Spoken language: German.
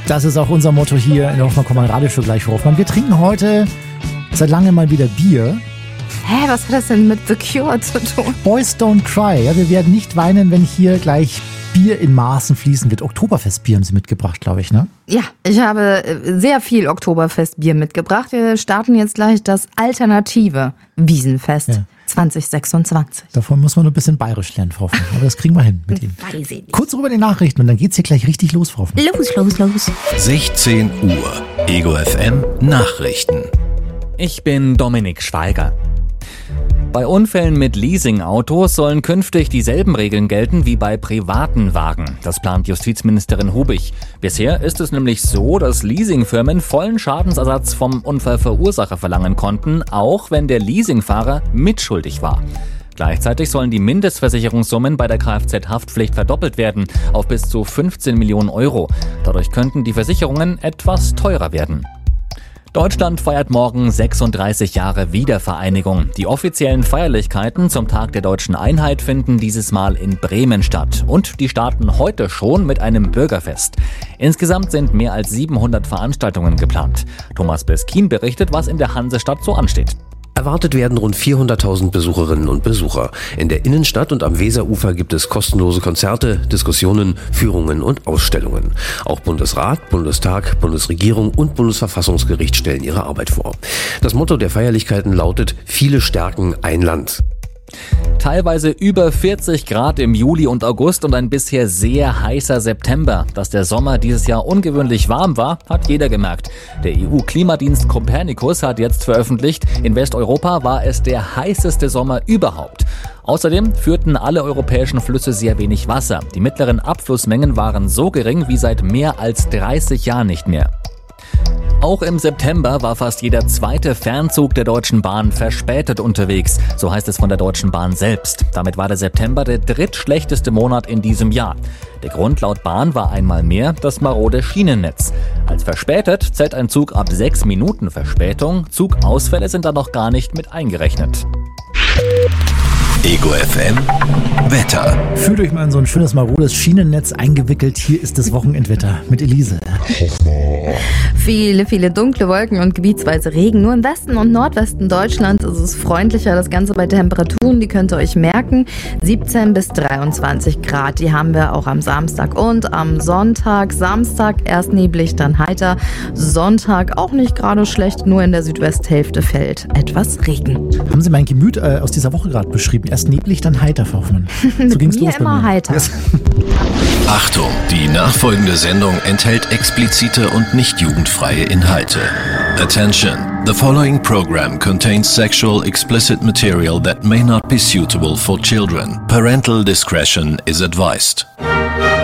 Das ist auch unser Motto hier in der Hoffmann-Radioshow gleich vor Hoffmann. Wir trinken heute seit langem mal wieder Bier. Hä, was hat das denn mit The Cure zu tun? Boys Don't Cry. Ja, wir werden nicht weinen, wenn hier gleich Bier in Maßen fließen wird. Oktoberfestbier haben Sie mitgebracht, glaube ich, ne? Ja, ich habe sehr viel Oktoberfestbier mitgebracht. Wir starten jetzt gleich das alternative Wiesenfest 2026. Davon muss man nur ein bisschen bayerisch lernen, Frau Hoffmann. Aber das kriegen wir hin mit Ihnen. Weiß ich nicht. Kurz rüber die Nachrichten und dann geht's hier gleich richtig los, Frau Hoffmann. Los. 16 Uhr. Ego FM Nachrichten. Ich bin Dominik Schweiger. Bei Unfällen mit Leasingautos sollen künftig dieselben Regeln gelten wie bei privaten Wagen. Das plant Justizministerin Hubig. Bisher ist es nämlich so, dass Leasingfirmen vollen Schadensersatz vom Unfallverursacher verlangen konnten, auch wenn der Leasingfahrer mitschuldig war. Gleichzeitig sollen die Mindestversicherungssummen bei der Kfz-Haftpflicht verdoppelt werden auf bis zu 15 Millionen Euro. Dadurch könnten die Versicherungen etwas teurer werden. Deutschland feiert morgen 36 Jahre Wiedervereinigung. Die offiziellen Feierlichkeiten zum Tag der deutschen Einheit finden dieses Mal in Bremen statt. Und die starten heute schon mit einem Bürgerfest. Insgesamt sind mehr als 700 Veranstaltungen geplant. Thomas Beskin berichtet, was in der Hansestadt so ansteht. Erwartet werden rund 400.000 Besucherinnen und Besucher. In der Innenstadt und am Weserufer gibt es kostenlose Konzerte, Diskussionen, Führungen und Ausstellungen. Auch Bundesrat, Bundestag, Bundesregierung und Bundesverfassungsgericht stellen ihre Arbeit vor. Das Motto der Feierlichkeiten lautet: Viele stärken ein Land. Teilweise über 40 Grad im Juli und August und ein bisher sehr heißer September. Dass der Sommer dieses Jahr ungewöhnlich warm war, hat jeder gemerkt. Der EU-Klimadienst Copernicus hat jetzt veröffentlicht, in Westeuropa war es der heißeste Sommer überhaupt. Außerdem führten alle europäischen Flüsse sehr wenig Wasser. Die mittleren Abflussmengen waren so gering wie seit mehr als 30 Jahren nicht mehr. Auch im September war fast jeder zweite Fernzug der Deutschen Bahn verspätet unterwegs. So heißt es von der Deutschen Bahn selbst. Damit war der September der drittschlechteste Monat in diesem Jahr. Der Grund laut Bahn war einmal mehr das marode Schienennetz. Als verspätet zählt ein Zug ab 6 Minuten Verspätung. Zugausfälle sind da noch gar nicht mit eingerechnet. Ego FM Wetter. Fühlt euch mal in so ein schönes marodes Schienennetz eingewickelt. Hier ist das Wochenendwetter mit Elise. Viele dunkle Wolken und gebietsweise Regen. Nur im Westen und Nordwesten Deutschlands ist es freundlicher. Das Ganze bei Temperaturen, die könnt ihr euch merken. 17 bis 23 Grad. Die haben wir auch am Samstag und am Sonntag. Samstag erst neblig, dann heiter. Sonntag auch nicht gerade schlecht, nur in der Südwesthälfte fällt etwas Regen. Haben Sie mein Gemüt aus dieser Woche gerade beschrieben? Erst neblig, dann heiter, Frau Hoffmann. So ging's Mir los bei immer mir. heiter. Achtung, die nachfolgende Sendung enthält explizite und nicht jugendfreie Inhalte. Attention, the following program contains sexual explicit material that may not be suitable for children. Parental discretion is advised.